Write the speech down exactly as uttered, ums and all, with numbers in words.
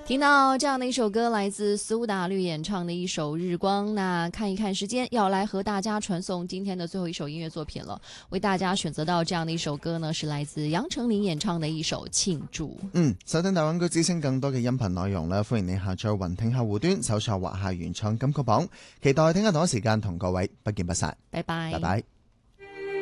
听到这样的一首歌，来自苏打绿演唱的一首《日光》。那看一看时間，要來和大家傳送今天的最後一首音樂作品了。為大家選擇到這樣的一首歌呢，是來自楊丞琳演唱的一首《慶祝》。 嗯，收聽大灣區之聲更多嘅音頻內容啦，歡迎你下載雲聽客戶端，搜索華夏原創金曲榜。期待聽日同一時間同各位不見不散。 拜拜。 拜拜。